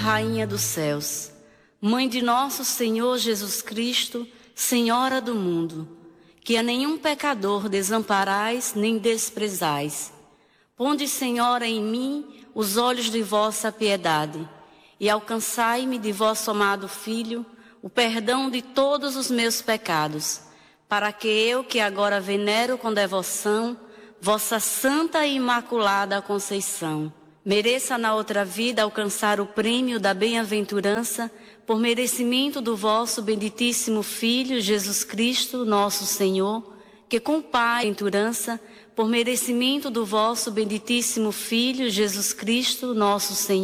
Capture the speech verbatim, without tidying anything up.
Rainha dos céus, Mãe de nosso Senhor Jesus Cristo, Senhora do mundo, que a nenhum pecador desamparais nem desprezais. Ponde, Senhora, em mim os olhos de vossa piedade e alcançai-me de vosso amado Filho o perdão de todos os meus pecados, para que eu, que agora venero com devoção vossa santa e imaculada Conceição, mereça na outra vida alcançar o prêmio da bem-aventurança por merecimento do vosso benditíssimo Filho, Jesus Cristo, nosso Senhor, que com o Pai, bem-aventurança, por merecimento do vosso benditíssimo Filho, Jesus Cristo, nosso Senhor,